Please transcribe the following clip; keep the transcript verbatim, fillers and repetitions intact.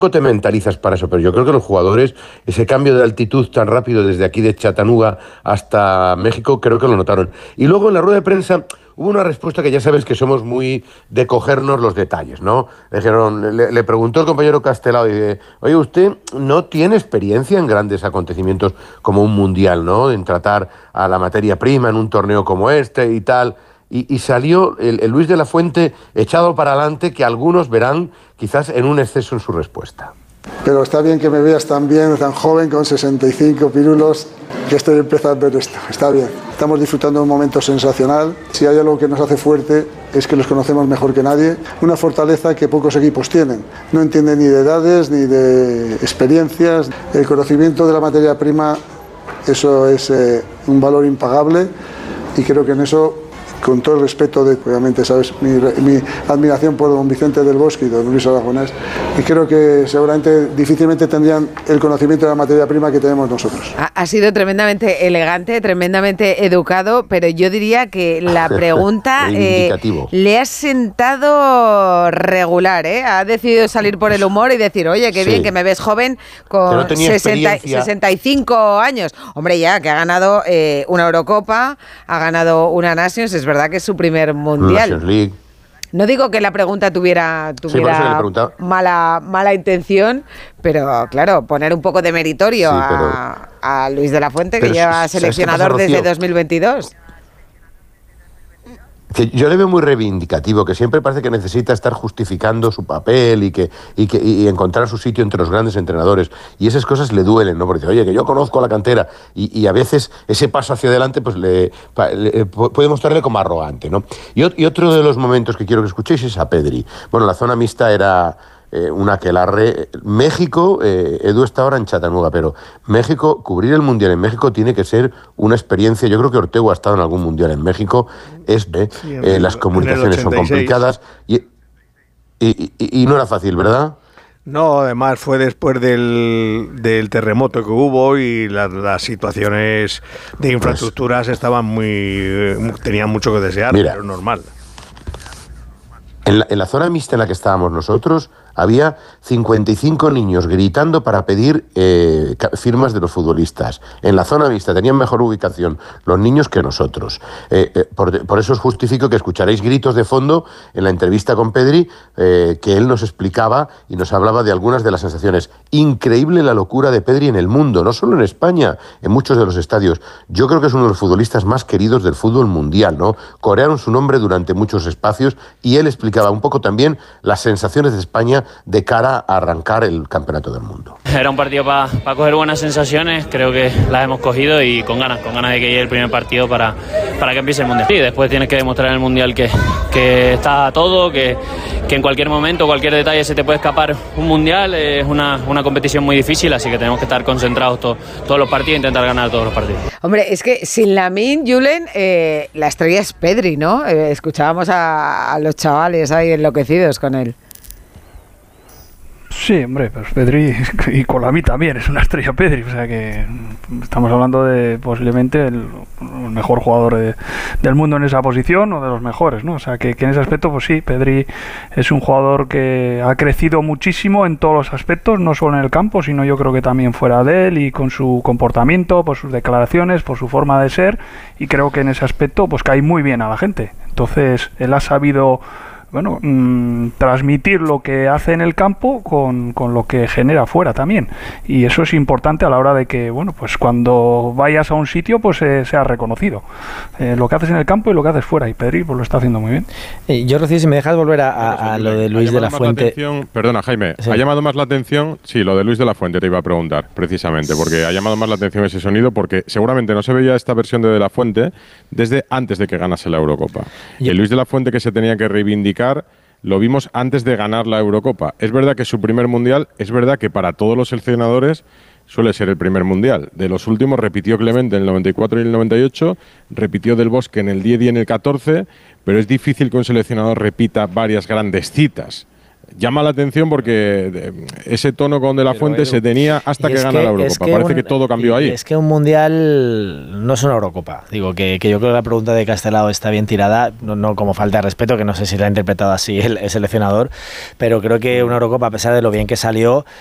te mentalizas para eso, pero yo creo que los jugadores, ese cambio de altitud tan rápido desde aquí de Chattanooga hasta México, creo que lo notaron. Y luego en la rueda de prensa hubo una respuesta que ya sabes que somos muy de cogernos los detalles, ¿no? Dijeron, le, le preguntó el compañero Castelao, y dice, oye, usted no tiene experiencia en grandes acontecimientos como un mundial, ¿no? En tratar a la materia prima en un torneo como este y tal. Y, y salió el, el Luis de la Fuente echado para adelante, que algunos verán quizás en un exceso en su respuesta. Pero está bien que me veas tan bien, tan joven, con sesenta y cinco pirulos, que estoy empezando en esto. Está bien. Estamos disfrutando de un momento sensacional. Si hay algo que nos hace fuerte es que los conocemos mejor que nadie. Una fortaleza que pocos equipos tienen. No entienden ni de edades ni de experiencias. El conocimiento de la materia prima, eso es eh, un valor impagable, y creo que en eso, con todo el respeto, de, obviamente sabes mi, mi admiración por don Vicente del Bosque y don Luis Aragonés, y creo que seguramente difícilmente tendrían el conocimiento de la materia prima que tenemos nosotros. Ha, ha sido tremendamente elegante, tremendamente educado, pero yo diría que la pregunta eh, le ha sentado regular, ¿eh? Ha decidido salir por el humor y decir, oye, qué sí. bien que me ves joven con no sesenta, sesenta y cinco años. Hombre, ya que ha ganado eh, una Eurocopa, ha ganado una Nations, es verdad que es su primer mundial. No digo que la pregunta tuviera, tuviera sí, mala, mala intención, pero claro, poner un poco de meritorio sí, a, a Luis de la Fuente, que lleva seleccionador pasa, desde dos mil veintidós. Que yo le veo muy reivindicativo, que siempre parece que necesita estar justificando su papel y que y que y encontrar su sitio entre los grandes entrenadores, y esas cosas le duelen, ¿no? Porque dice, oye, que yo conozco la cantera, y, y a veces ese paso hacia adelante pues le, le puede mostrarle como arrogante, ¿no? Y, y otro de los momentos que quiero que escuchéis es a Pedri. Bueno, la zona mixta era Eh, una aquelarre. México, eh, Edu está ahora en Chattanooga, pero México, cubrir el Mundial en México tiene que ser una experiencia. Yo creo que Ortego ha estado en algún Mundial en México. Es, eh, sí, eh, las comunicaciones son complicadas y, y, y, y no era fácil, ¿verdad? No, además fue después del, del terremoto que hubo y la, las situaciones de infraestructuras pues, estaban muy, tenían mucho que desear, mira, pero normal. En la, en la zona mixta en la que estábamos nosotros había cincuenta y cinco niños gritando para pedir eh, firmas de los futbolistas. En la zona mixta tenían mejor ubicación los niños que nosotros. Eh, eh, por, por eso os justifico que escucharéis gritos de fondo en la entrevista con Pedri, eh, que él nos explicaba y nos hablaba de algunas de las sensaciones. Increíble la locura de Pedri en el mundo, no solo en España, en muchos de los estadios. Yo creo que es uno de los futbolistas más queridos del fútbol mundial, ¿no? Corearon su nombre durante muchos espacios y él explicaba un poco también las sensaciones de España de cara a arrancar el Campeonato del Mundo. Era un partido para pa coger buenas sensaciones, creo que las hemos cogido y con ganas, con ganas de que llegue el primer partido para, para que empiece el Mundial. Y después tienes que demostrar en el Mundial que, que está todo, que, que en cualquier momento, cualquier detalle se te puede escapar un Mundial, es una, una competición muy difícil, así que tenemos que estar concentrados to, todos los partidos e intentar ganar todos los partidos. Hombre, es que sin Lamine, Julen, eh, la estrella es Pedri, ¿no? Eh, escuchábamos a, a los chavales ahí enloquecidos con él. Sí, hombre, pues Pedri, y con la mí también, es una estrella Pedri, o sea que estamos hablando de posiblemente el, el mejor jugador de, del mundo en esa posición, o de los mejores, ¿no? O sea que, que en ese aspecto, pues sí, Pedri es un jugador que ha crecido muchísimo en todos los aspectos, no solo en el campo, sino yo creo que también fuera de él, y con su comportamiento, por sus declaraciones, por su forma de ser, y creo que en ese aspecto pues cae muy bien a la gente. Entonces, él ha sabido bueno, mmm, transmitir lo que hace en el campo con, con lo que genera fuera también, y eso es importante a la hora de que, bueno, pues cuando vayas a un sitio pues eh, sea reconocido eh, lo que haces en el campo y lo que haces fuera, y Pedri pues lo está haciendo muy bien. Eh, yo, Rocío, si me dejas volver a, a, a lo de Luis de la Fuente. La perdona, Jaime, sí. ¿Ha llamado más la atención? Sí, lo de Luis de la Fuente te iba a preguntar, precisamente, porque ha llamado más la atención ese sonido, porque seguramente no se veía esta versión de De la Fuente desde antes de que ganase la Eurocopa. Yo... El Luis de la Fuente que se tenía que reivindicar lo vimos antes de ganar la Eurocopa. Es verdad que es su primer mundial, es verdad que para todos los seleccionadores suele ser el primer mundial. De los últimos repitió Clemente en el noventa y cuatro y el noventa y ocho, repitió Del Bosque en el diez y en el catorce, pero es difícil que un seleccionador repita varias grandes citas. llama la atención porque ese tono con De La Fuente se tenía hasta que gana la Eurocopa. Que Parece un, que todo cambió ahí. Es que un Mundial no es una Eurocopa. Digo, que, que yo creo que la pregunta de Castelao está bien tirada, no, no como falta de respeto, que no sé si la ha interpretado así el, el seleccionador, pero creo que una Eurocopa, a pesar de lo bien que salió,